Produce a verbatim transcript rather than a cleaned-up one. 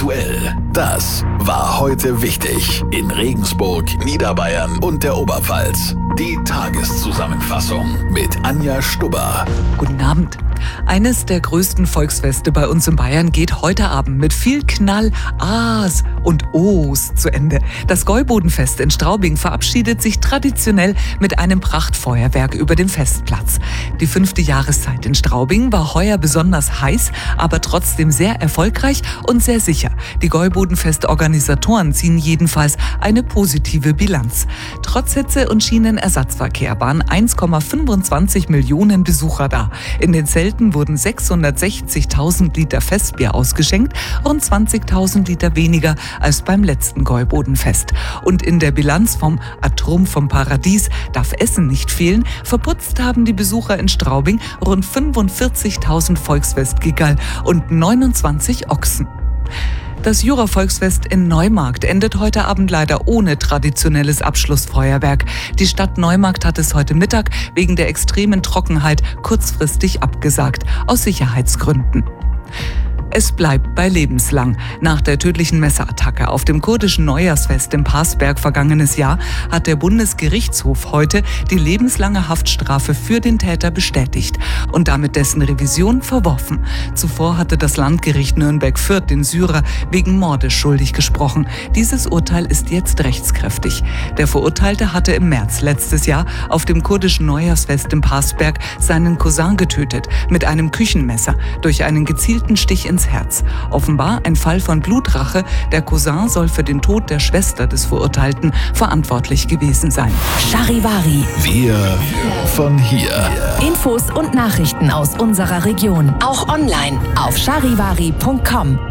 Aktuell. Das war heute wichtig in Regensburg, Niederbayern und der Oberpfalz. Die Tageszusammenfassung mit Anja Stubber. Guten Abend. Eines der größten Volksfeste bei uns in Bayern geht heute Abend mit viel Knall, A's und O's zu Ende. Das Gäubodenfest in Straubing verabschiedet sich traditionell mit einem Prachtfeuerwerk über dem Festplatz. Die fünfte Jahreszeit in Straubing war heuer besonders heiß, aber trotzdem sehr erfolgreich und sehr sicher. Die Gäubodenfest-Organisatoren ziehen jedenfalls eine positive Bilanz. Trotz Hitze und Schienenersatzverkehr waren eins Komma fünfundzwanzig Millionen Besucher da. In den Zelten wurden sechshundertsechzigtausend Liter Festbier ausgeschenkt, rund zwanzigtausend Liter weniger als beim letzten Gäubodenfest. Und in der Bilanz vom Atom vom Paradies darf Essen nicht fehlen. Verputzt haben die Besucher in Straubing rund fünfundvierzigtausend Volksfestgigerl und neunundzwanzig Ochsen. Das Jura-Volksfest in Neumarkt endet heute Abend leider ohne traditionelles Abschlussfeuerwerk. Die Stadt Neumarkt hat es heute Mittag wegen der extremen Trockenheit kurzfristig abgesagt, aus Sicherheitsgründen. Es bleibt bei lebenslang. Nach der tödlichen Messerattacke auf dem kurdischen Neujahrsfest im Parsberg vergangenes Jahr hat der Bundesgerichtshof heute die lebenslange Haftstrafe für den Täter bestätigt und damit dessen Revision verworfen. Zuvor hatte das Landgericht Nürnberg-Fürth den Syrer wegen Mordes schuldig gesprochen. Dieses Urteil ist jetzt rechtskräftig. Der Verurteilte hatte im März letztes Jahr auf dem kurdischen Neujahrsfest im Parsberg seinen Cousin getötet mit einem Küchenmesser durch einen gezielten Stich ins Herz. Offenbar ein Fall von Blutrache. Der Cousin soll für den Tod der Schwester des Verurteilten verantwortlich gewesen sein. Charivari. Wir von hier. Infos und Nachrichten aus unserer Region. Auch online auf charivari punkt com.